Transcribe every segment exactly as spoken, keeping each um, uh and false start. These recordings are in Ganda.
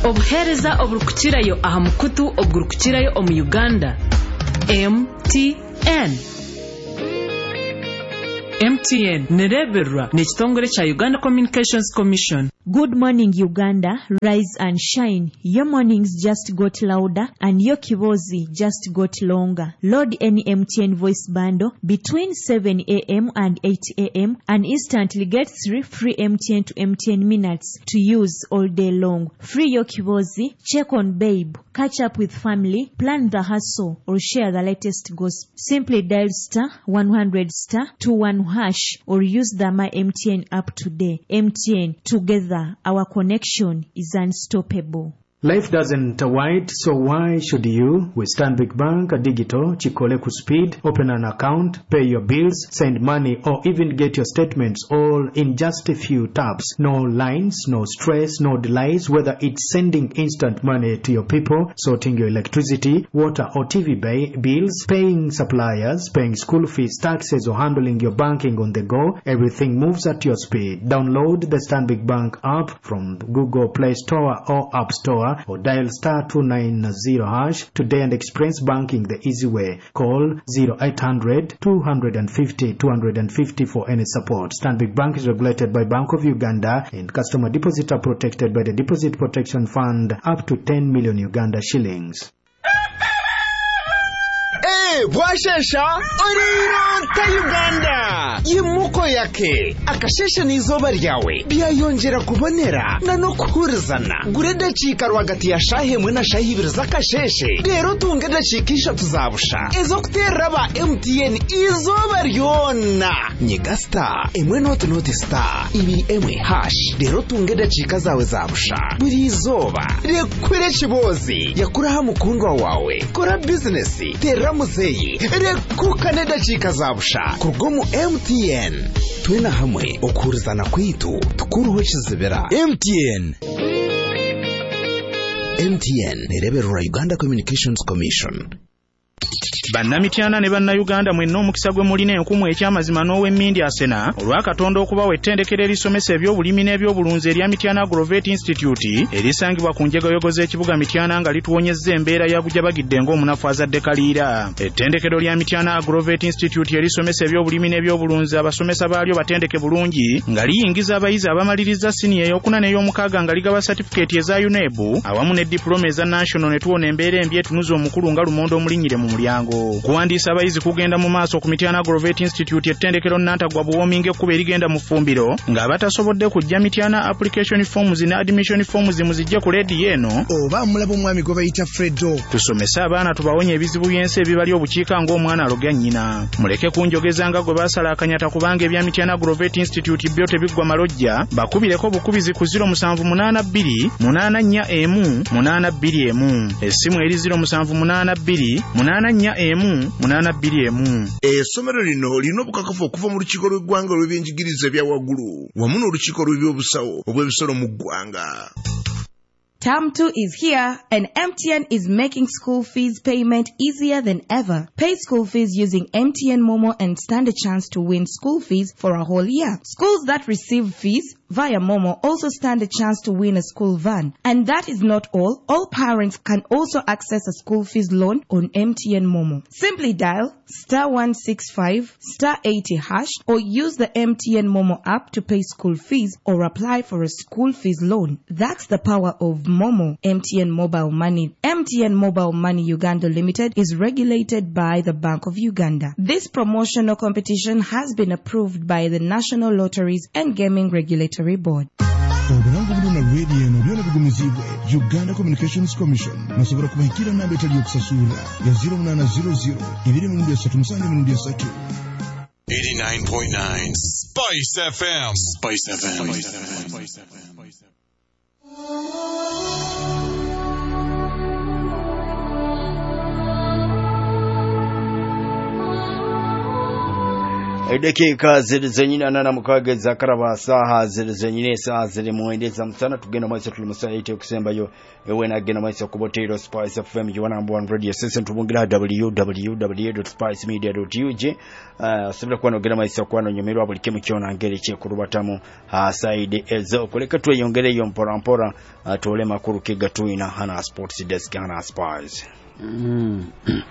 Obuhereza oburukukirayo aha mukutu oburukukirayo omu Uganda. M T N. M T N nereberwa n'ekitongole kya Uganda Communications Commission. Good morning, Uganda. Rise and shine. Your mornings just got louder and your kibozi just got longer. Load any M T N voice bundle between seven a.m. and eight a.m. and instantly get three free M T N to M T N minutes to use all day long. Free your kibozi, check on babe, catch up with family, plan the hustle, or share the latest gossip. Simply dial star one hundred star two one hash or use the My M T N app today. M T N, together our connection is unstoppable. Life doesn't wait, so why should you? With Stanbic Bank Digital, Chikole ku speed, open an account, pay your bills, send money, or even get your statements all in just a few taps. No lines, no stress, no delays, whether it's sending instant money to your people, sorting your electricity, water or T V bay, bills, paying suppliers, paying school fees, taxes, or handling your banking on the go, everything moves at your speed. Download the Stanbic Bank app from Google Play Store or App Store, or dial star two nine zero hash today and experience banking the easy way. Call zero eight hundred two fifty two fifty for any support. Stanbic Bank is regulated by Bank of Uganda and customer deposits are protected by the Deposit Protection Fund up to ten million Uganda shillings. Eh, bwashesha oriro ta Uganda yimuko yake akashesha n'izoba ryawe byayongera kubonera na no kuhurizana gureda chika rwagati ya shahe mwe na shahi ibiri zakasheshe rero tungeda chikisha tuzabusha ezo kuteraba M T N izoba ryona nyegasta emwe note note star ibi emwe hash rero tungeda chika zawe zabusha buri izoba rekwere chibozi yakuraha mukundwa wawe kora business tera muzeyi rekuka neda chika zabusha kurgomu M T N twena hamwe okurizana kwitu tukuruho kizibera. M T N M T N nereberwa Uganda Communications Commission. Bannamitiana ne bannayuganda mwenna omukisa gwe mulina enkumu ekyamazima n'ow'emmindi asena olw'Akatonda okubawa ettendekero erisomesa ebyobulimi n'ebyobulunzi erya Mityana Agrovet Institute erisangibwa ku njegoyogo z'ekibuga Mityana nga lituwonyezza embeera yagujabagidde ng'omunafu azadde kaliira. Ettendekero lya Mityana Agrovet Institute erisomesa ebyobulimi n'ebyobulunzi abasomesa baalyo batendeke bulungi nga liyingiza abayizi abamaliriza siniya ey'okuna n'ey'omukaaga nga ligaba certificate eza U N E B awamu ne diploma eza national ne tuwona embeera embi etunuza omukulu nga Lumondo omulinnyire mu mulyango. Kuwandiisa abayizi kugenda mu maaso ku Mityana Agrovet Institute ettendekero Nantagwa buwominga ekkuba erigenda mu ffumbiro ng'abatasobodde kujja Mityana application forms ne admission forms muzijje ku leedi eno oba mulaba omwami gwe bayita Fredo. Tusomese abaana tubawonye ebizibu by'ensi ebibali obukiika ng'omwana alogya nnyina. Muleke kunjogeza nga gwe baasala akanyata kubanga ebya Mityana Agrovet Institute byo tebiggwa malojja bakubireko bukubizi ku zero seven eight two munana nnya emu munana bbiri emu essimu eri zero seven eight two munana nnya emu munana bbiri emu. Essomero lino lino obukakafu okuva mu lukiiko lw'eggwanga olw'ebyenjigiriza ebya waggulu wamu n'olukiiko lw'ebyobusawo obw'ebisolo mu ggwanga. Term two is here and M T N is making school fees payment easier than ever. Pay school fees using M T N Momo and stand a chance to win school fees for a whole year. Schools that receive fees via Momo also stand a chance to win a school van. And that is not all. All parents can also access a school fees loan on M T N Momo. Simply dial star one six five star eighty hash or use the M T N Momo app to pay school fees or apply for a school fees loan. That's the power of Momo. M T N Mobile Money. M T N Mobile Money Uganda Limited is regulated by the Bank of Uganda. This promotional competition has been approved by the National Lotteries and Gaming Regulatory Board. Obulangu bulina radio eno byona bigumizibwe Uganda Communications Commission nasobola kubahikira namba etali okusasula ya zero eight zero zero two three seven seven three. eighty-nine point nine Spice F M. Spice F M. Spice F M. Spice F M. Edekika ziri zenyina nana mukaga za karaba saha ziri zenyine saha ziri muendeza msana tugenda maisha tulimusaite okusembayo ewe na gena maisha kubotero Spice F M you number one radio station tubungira w w w dot spice media dot u g uh, sabira kwa no gena maisha kwa no nyomero abulike mu kyona ngere kye kurubatamu ha side ezo koleka tweyongere yo mpora mpora uh, tole makuru kigatuina hana sports desk hana Spice. Mm.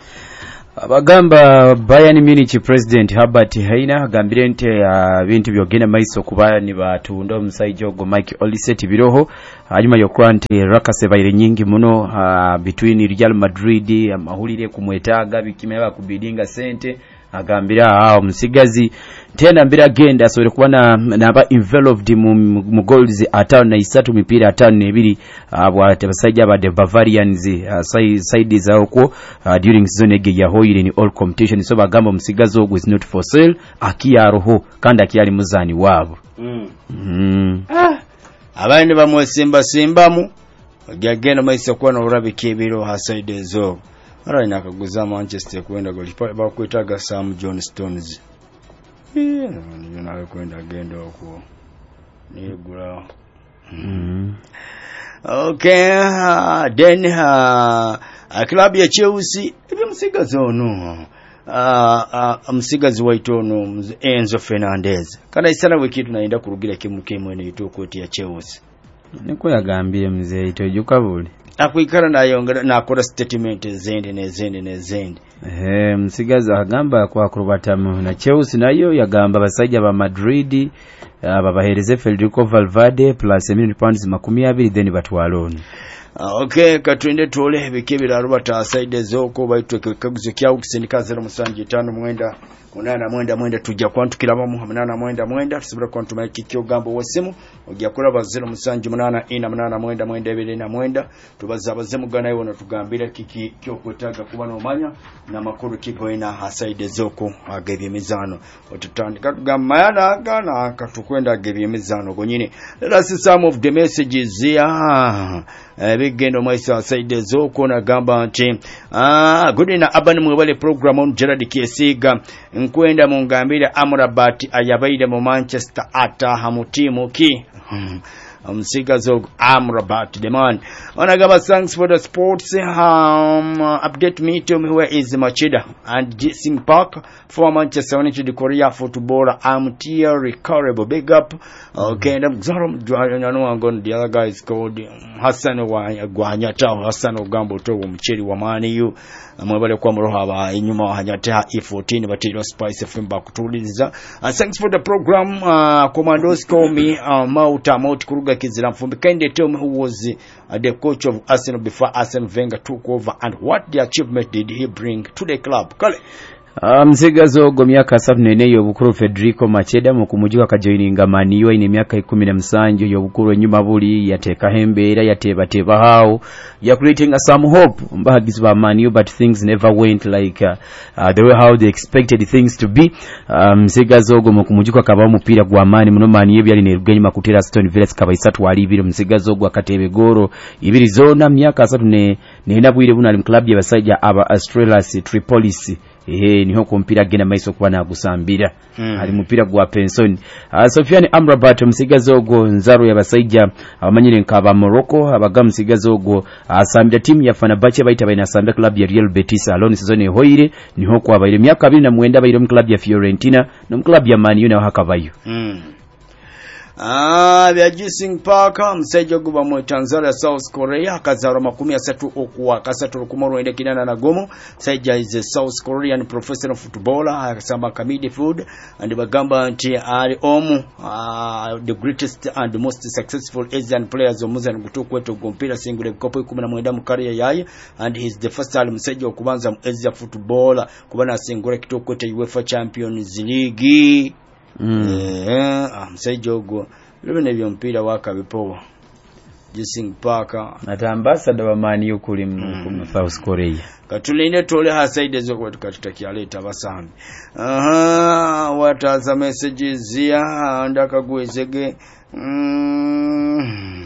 Abagamba Bayern Munich President Herbert Heiner agambire nti uh, bintu byogenda maiso kuba ni batunda omusaijo go Mike Oliseti biroho hanyuma yokuba nti rakase baire nyingi muno uh, between Real Madrid amahulire kumwetaga bikimeba kubidinga sente agambira ah omusigazi tena mbira genda so kubana naba enveloped mu, mu goals atano na isatu mipira atano nebiri abwate basajja ba the Bavarians uh, side, side zao ko uh, during season ege ya hoyire ni all competition so bagamba omusigazi ogwo is not for sale akiyaroho kandi akiyali muzani wabo. Mm. Mm. Ah abandi bamwesimba simbamu gyagenda maisa kwa na urabike ebiro ha side zo ara ina kaguza Manchester kwenda goli ba kwetaga Sam John Stones. Yeah, you know kwenda gendaoko nigura. Mm. Okay, uh, then uh, a club ya Chelsea ebi musigazi ono uh, uh, musigazi waitono Enzo Fernandez kana isana wiki tunaenda kurugira kimuke mwene itokoti ya Chelsea niko yagambye mzee itojuka buli akwikara nayongera nakora statement zende nezende nezende eh musigazi agamba kwa kurubatamu na Chelsea nayo yagamba basajja ba Madrid ababahereze Federico Valverde plus a million pounds makumi abiri then batwalone. Okay, katwende tole bikebira rubata side zoko baitwe kaguzo kyawo kisindika zero musanji tano mwenda kunana mwenda mwenda tujja kwantukira bamu munana mwenda mwenda tusubira kwantuma kikyo gambo wasimu ojja kulaba zero musanji munana ina munana mwenda mwenda ebere na mwenda tubaza abazemu gana yona tugambira kiki kyo kwetaga kuba no manya na makuru kipo ina hasaide zoko agebye mizano otutandika tugamba yana gana katukwenda agebye mizano gonyine. Let us see some of the messages here. Uh, bigendo maisa side zoko na gamba nti ah good ina abani mwebale program on Gerard Kiesiga nkwenda mungambira Amrabat ayabaide mu Manchester ata hamutimu ki Umsiga zog Amrabat the man onagaba thanks for the sports um update me to me where is Machida and Jising Park for Manchester United Korea footballer Amtia Ricardo big up. Okay, and I'm sorry I know I'm going the other guy is called Hassan wa Gwanyata Hassan Ogambo to Mchiri wa Mani you amwebale kwa mroho aba inyuma hanyata E fourteen batiro Spice F M bakutuliza. And thanks for the program. uh, commandos call me uh, Mauta Maut Kuruga Kizira Mfumbi. Kindly tell me who was uh, the coach of Arsenal before Arsene Wenger took over and what the achievement did he bring to the club. Kale Mzigazo go myaka sabunene yobukuru Federico Macheda mu kumujuka kajoininga maniyo ine myaka ikumi na musanju yobukuru nyuma buli yateka hembera yateba teba hao ya creating some hope mbagizi ba maniyo but things never went like uh, uh, the way how they expected things to be. Mzigazo go mu kumujuka kaba mupira gwa mani muno maniyo byali ne rugenyi makutira Aston Villa kaba isatu ali ibiri mzigazo go akatebe goro ibiri zona myaka asatu ne ne nabwire buna club ya basajja aba Australis Tripolis. Ehe niho kumpira gena maiso kwa na gusambira mm. ali mupira gwa pension. uh, Sofiane Amrabat musigazogo nzaro ya basajja abamanyire nkaba Morocco abaga musigazogo asambira uh, timu ya Fenerbahce baita baina sambira club ya Real Betis alone season ehoire niho kwa baire myaka abiri na mwenda baire mu club ya Fiorentina no club ya Man U na hakabayo. mm. Ah, bya Jising Park msejo guba mu Tanzania South Korea kazaro makumi asatu okuwa kasatu rukumoro ende kinana na gomo. Saija is a South Korean professional footballer akasamba kamidi food and bagamba nti ali omu uh, the greatest and the most successful Asian players omuzana gutukweto gompira singule kopo kumi na mwenda mu career yaye and he is the first time msejo kubanza mu Asia footballer kubana singule kitokweto UEFA Champions League. Mm. Eh, msejo go lebe nebyo mpira waka bipowa Jising Park ata ambassador wa Man U kuli mu South Korea katulinde tole hasaide zo kwa tukatakia leta basambi. Aha, wataza messages ya ndaka gwezege. Mm.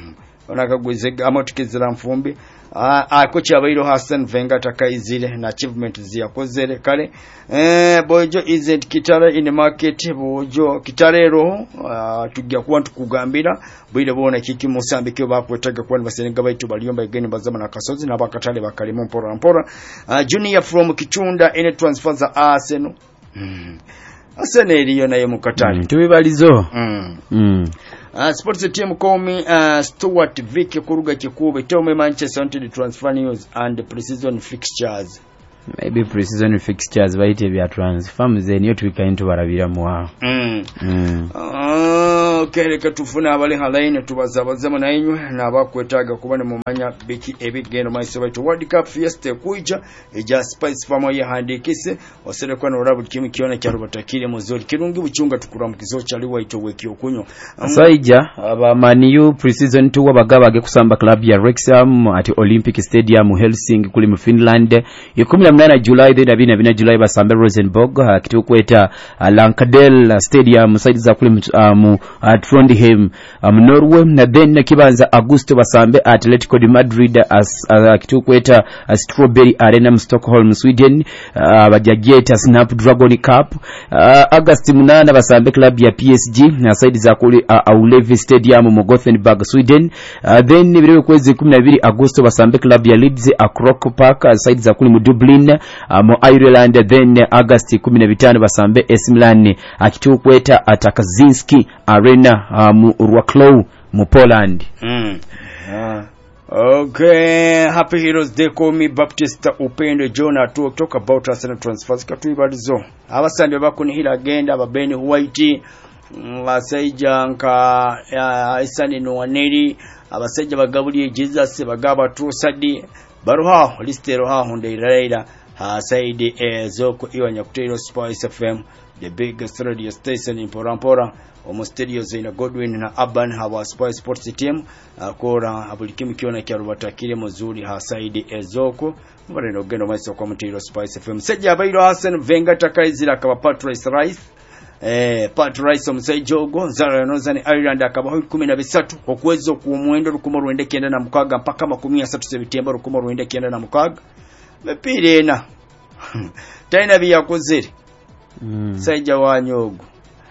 onakagwize amotikizira mfumbi ako kyabairo Hassan Venga takaizire na achievement ziyakozere kale eh bojo isn't kitale in the market bojo kitalero tujja kuwa tukugambira bwire bona kiki Mosambike bakwetaga kwa basenga baitu baliyomba igeni bazama na kasozi na bakatale bakalimo mpora mpora junior from Kichunda ene transfer za Arsenal mm. Arsenal iliyo nayo mukatale mm, tubibalizo mm. mm. Uh, sports team call me uh, Stuart Vicky kuruga kikube tell me Manchester United transfer news and pre-season fixtures. Maybe pre-season fixtures baite bya transfer mze niyo tubikaintu barabira muwa mm. mm. uh, okay reka tufuna abali halaine tubazabaza na inywe nabakwetaga kubane mumanya biki ebigendo maiso baitu World Cup fiesta kuija eja Spice famo ya handikise osere kwa no rabu kimi kiona kya rubatakire muzori kirungi buchunga tukura mukizo cyali waito weki okunyo um, saija aba maniyu pre-season two wabagabage kusamba club ya Wrexham at Olympic Stadium Helsinki kuli mu Finland ikumi na munane July then abina bina July basambe Rosenborg uh, kitukweta uh, Lankadel uh, Stadium side za kuli mu uh, at Trondheim um, Norway na then kibanza Augusto basambe Atletico de Madrid as uh, kitukweta uh, Strawberry Arena mu Stockholm Sweden uh, bajageta Snapdragon Cup uh, August munane basambe club ya P S G na side za kuli uh, Aulevi Stadium mu Gothenburg Sweden uh, then biriwe kwezi kumi na mbili Augusto basambe club ya Leeds Croke Park uh, side za kuli mu Dublin uh, mu Ireland then August kumi na tano basambe A C Milan akitukweta Atakazinski Arena uh, mu Wrocław mu Poland mm. uh. Okay, happy heroes day call me Baptista Upendo Jonah to talk about Arsenal transfers katubalizo abasande bakunihira agenda ababeni White basaija nka Isani no Waneri abasaija bagabuli Jesus bagaba Trusadi baruha listero ha honde iraira ha saidi ezoko iwanya kutero Spice F M the biggest radio station in Porampora omo studios in Godwin na Urban hawa Spice Sports team akora abulikimi kiona kya rubatakire muzuri ha saidi ezoko mbareno gendo maiso kwa mutiro Spice F M seja bairo Hassan Venga takaizira kaba Patrice Rice eh Patrice omusaijogo zara nozani Ireland akabaho kumi na bitatu okwezo ku mwendo rukumo rwende kenda na mukaga mpaka makumi asatu sebitemba rukumo rwende kenda na mukaga bepirena taina biyakozere mm. saija wanyogo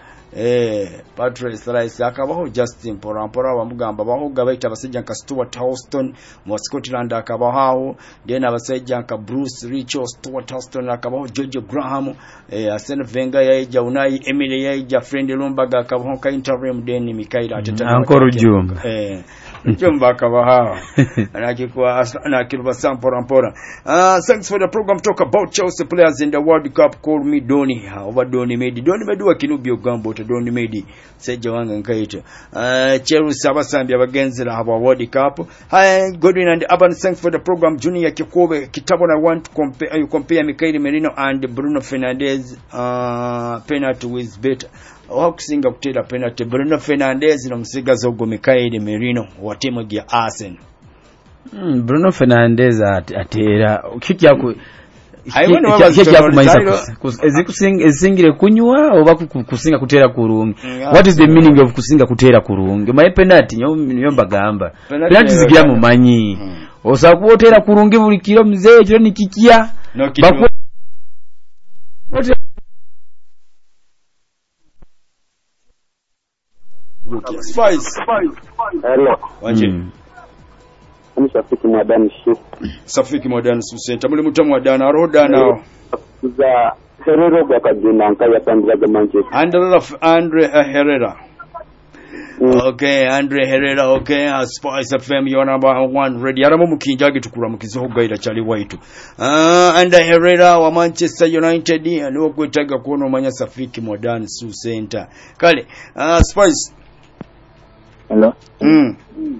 eh Patrice Rice akabaho Justin Porampora bamugamba bahoga baita basajja nka Stuart Houston mu Scotland akabaho then abasajja nka Bruce Richo Stuart Houston akabaho George Graham eh Arsene Wenger yaija Unai Emery yaija Friend Lumbaga akabaho ka interim then Mikael Arteta ankoro jumba eh jumba akabaho anakikuwa anakiruba Porampora uh thanks for the program talk about Chelsea players in the World Cup call me Doni over Doni Medi Doni Medi wa kinubyo gambo to Doni Medi seja wanga nkaito uh Chelsea abasambi abagenzera haba World Cup hi Godwin and Urban thanks for the program Junior Kikobe Kitabona want to compare you compare Mikael Merino and Bruno Fernandes uh penalty with better okusinga kutera penalty Bruno Fernandes no musiga zogo Mikael Merino wa timu ya Arsenal mm, Bruno Fernandes atera kikya ku Aiwene wabaza ezikusinga ezingire kunywa oba kusinga kutera kurungi mm, what is the meaning of kusinga kutera kurungi my penalty nyo mbagamba penalty zigira mu manyi mm. Osakuotera kurungi buli kilo mzee kyo nikikia no, Spice hello wanje mm. Ni Safiki Mwadani shi Safiki Mwadani Center muri mutamu wadana aroda nao za Herrera bakagenda nkaya pandira ga Manchester Andre Andre uh, Herrera mm. Okay Andre Herrera okay uh, Spice F M you number one ready aramo mukinjage tukura mukizo gaira chali waitu uh, Andre Herrera wa Manchester United aliwo kwetaga kuona manya Safiki Mwadani Center kale uh, Spice hello mm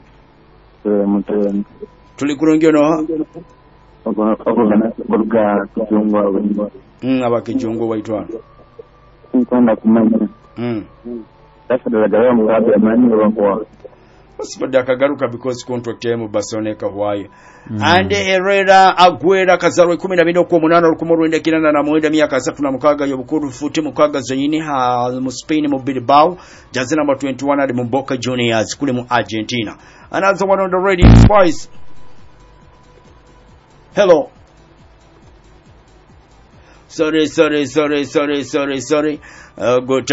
mutwe tulikurongyo no okugana kuruga kijungo mm abakijungo waitwa nkwenda kumanya mm sasa dalaga mu gabe amani wako wasibadde akagaruka because contract ye mu Barcelona ekahwayo. Mm. And Herrera Aguera kazarwa kumi na bine ku munana olukumu lwenda kirana na mwenda myaka asatu na mukaaga y'obukulu futi mukaaga zonyini ha mu Spain mu Bilbao jazi number twenty-one ali mu Boca Juniors kule mu Argentina. Another one on the radio Spice. Hello. Sorry, sorry, sorry, sorry, sorry, sorry. Uh, good.